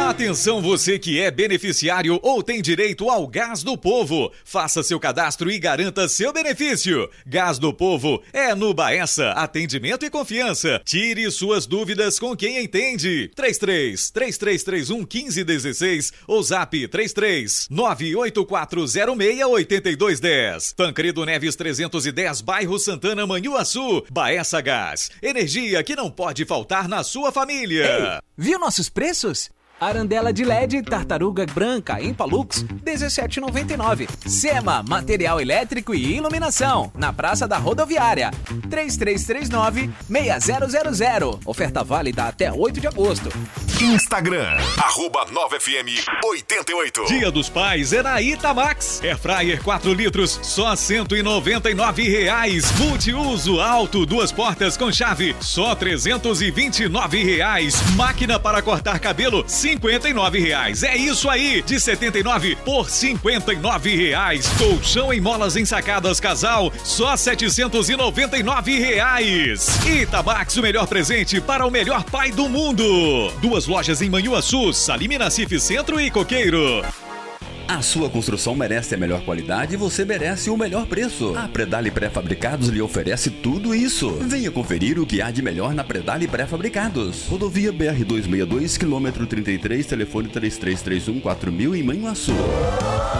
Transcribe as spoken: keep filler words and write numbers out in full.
Atenção você que é beneficiário ou tem direito ao Gás do Povo. Faça seu cadastro e garanta seu benefício. Gás do Povo é no Baessa. Atendimento e confiança. Tire suas dúvidas com quem entende. três três, três três três um, um cinco um seis ou zap três três, nove oito quatro zero seis, oito dois um zero. Tancredo Neves trezentos e dez, bairro Santana, Manhuaçu. Baessa Gás. Energia que não pode faltar na sua família. Ei, viu nossos preços? Arandela de L E D Tartaruga Branca em Palux, dezessete reais e noventa e nove centavos. Sema, material elétrico e iluminação, na Praça da Rodoviária, três três três nove, seis zero zero zero. Oferta válida até oito de agosto. Instagram, arroba nove F M oitenta e oito. Dia dos Pais é na Itamax. Air Fryer quatro litros, só cento e noventa e nove reais. Multiuso alto, duas portas com chave, só trezentos e vinte e nove reais. Máquina para cortar cabelo, cinquenta e nove reais. É isso aí, de setenta e nove por cinquenta e nove reais. Colchão em molas ensacadas casal, só setecentos e noventa e nove reais. Itamax, o melhor presente para o melhor pai do mundo. Duas lojas em Manhuaçu, Salime Nassif Centro e Coqueiro. A sua construção merece a melhor qualidade e você merece o melhor preço. A Predale Pré-Fabricados lhe oferece tudo isso. Venha conferir o que há de melhor na Predale Pré-Fabricados. Rodovia B R duzentos e sessenta e dois, quilômetro trinta e três, telefone três três três um, quatro mil em Manhuaçu.